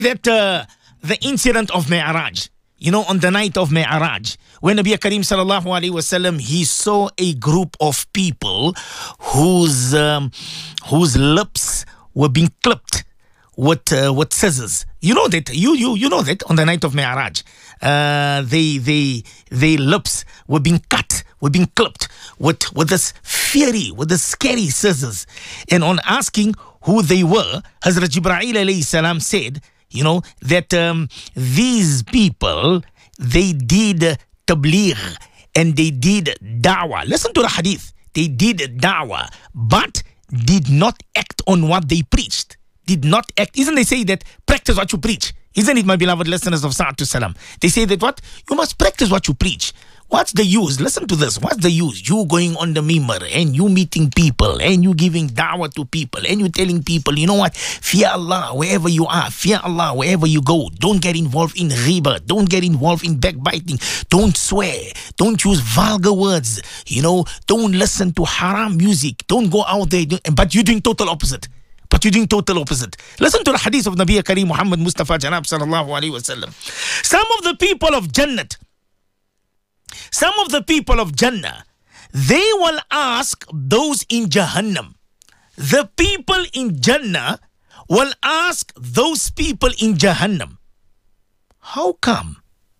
that the incident of Mi'raj, on the night of Mi'raj, when Nabi Kareem sallallahu alaihi wasallam, he saw a group of people whose lips were being clipped with scissors. You know that. You know that on the night of Mi'raj, their lips were being cut, were being clipped with this scary scissors. And on asking who they were, Hazrat Jibreel alayhi salam said, that these people, they did tabligh and they did da'wah. Listen to the hadith. They did da'wah, but did not act on what they preached. Did not act. Isn't they say that practice what you preach? Isn't it, my beloved listeners of Sa'atu Salam? They say that what? You must practice what you preach. What's the use? Listen to this. What's the use? You going on the mimbar and you meeting people and you giving da'wah to people and you telling people, you know what? Fear Allah wherever you are. Fear Allah wherever you go. Don't get involved in riba. Don't get involved in backbiting. Don't swear. Don't use vulgar words. Don't listen to haram music. Don't go out there. But you're doing total opposite. Listen to the hadith of Nabi Kareem Muhammad Mustafa Janab sallallahu alaihi wasallam. Some of the people of Jannah, they will ask those in Jahannam. The people in Jannah will ask those people in Jahannam, how come?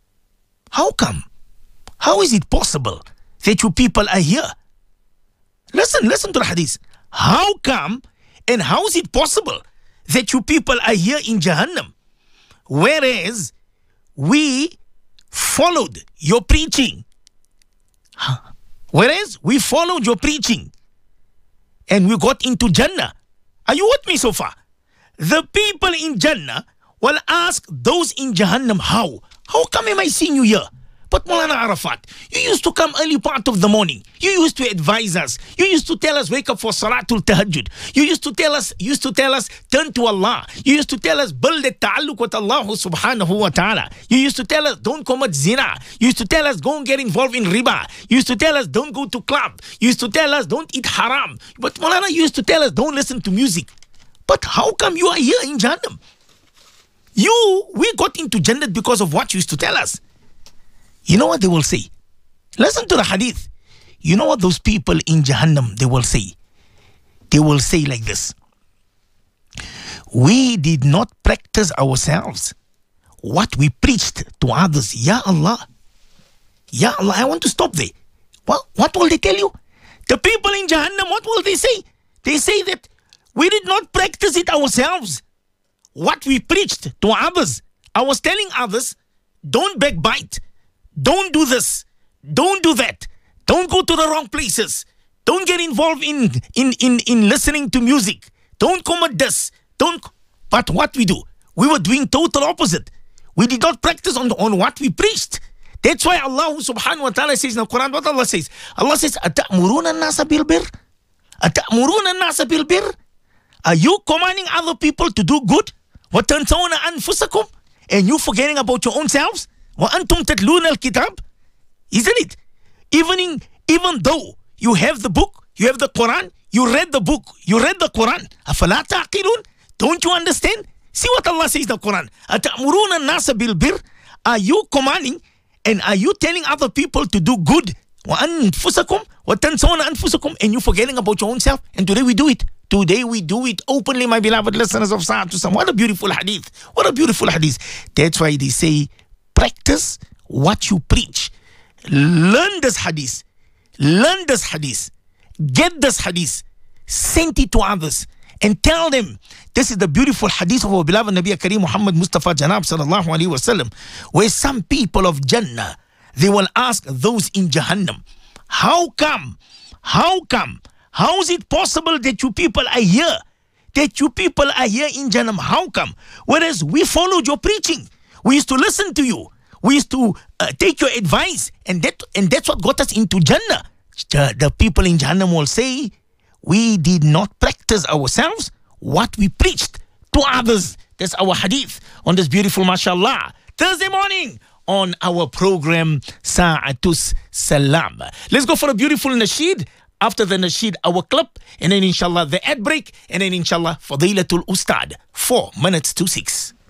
How is it possible that you people are here? Listen to the hadith. How come and how is it possible that you people are here in Jahannam, whereas we followed your preaching? Whereas we followed your preaching and we got into Jannah. Are you with me so far? The people in Jannah will ask those in Jahannam, how come am I seeing you here? But Maulana Arafat, you used to come early part of the morning. You used to advise us. You used to tell us, wake up for Salatul Tahajjud. You used to tell us, turn to Allah. You used to tell us, build a ta'alluq with Allah subhanahu wa ta'ala. You used to tell us, don't commit zina. You used to tell us, go and get involved in riba. You used to tell us, don't go to club. You used to tell us, don't eat haram. But Maulana, you used to tell us, don't listen to music. But how come you are here in Jahannam? We got into Jannah because of what you used to tell us. You know what they will say? Listen to the hadith. You know what those people in Jahannam, they will say? They will say like this: we did not practice ourselves what we preached to others. Ya Allah, I want to stop there. What will they tell you? The people in Jahannam, what will they say? They say that we did not practice it ourselves. What we preached to others. I was telling others, don't backbite. Don't do this. Don't do that. Don't go to the wrong places. Don't get involved in listening to music. Don't commit this. But what we do? We were doing total opposite. We did not practice on what we preached. That's why Allah subhanahu wa ta'ala says in the Quran, what Allah says? Allah says, أَتَأْمُرُونَ النَّاسَ بِالْبِرِّ أَتَأْمُرُونَ النَّاسَ بِالْبِرِّ. Are you commanding other people to do good? وَتَنْسَوْنَ أَنفُسَكُمْ. And you forgetting about your own selves? وَأَنْتُمْ تَتْلُونَ الْكِتَابِ. Isn't it? Even though you have the book, you have the Quran, you read the book, you read the Quran. أَفَلَا تَعْقِلُونَ. Don't you understand? See what Allah says in the Quran. أَتَأْمُرُونَ النَّاسَ بِالْبِرِّ. Are you commanding and are you telling other people to do good? وَأَنفُسَكُمْ وَتَنْسَوْنَ أَنفُسَكُمْ. And you forgetting about your own self. And today we do it. Today we do it openly, my beloved listeners of Sa'atu Sam. What a beautiful hadith. What a beautiful hadith. That's why they say, practice what you preach. Learn this hadith. Learn this hadith. Get this hadith. Send it to others. And tell them, this is the beautiful hadith of our beloved Nabi Kareem Muhammad Mustafa Janab sallallahu alaihi wasallam, where some people of Jannah, they will ask those in Jahannam, how come? How is it possible that you people are here? That you people are here in Jahannam? How come? Whereas we followed your preaching. We used to listen to you. We used to take your advice. And that's what got us into Jannah. The people in Jahannam will say, we did not practice ourselves what we preached to others. That's our hadith on this beautiful, mashallah, Thursday morning on our program, Sa'atus Salam. Let's go for a beautiful nasheed. After the nasheed, our clip, and then inshallah the ad break, and then inshallah Fadilatul Ustad, 4 minutes to 6.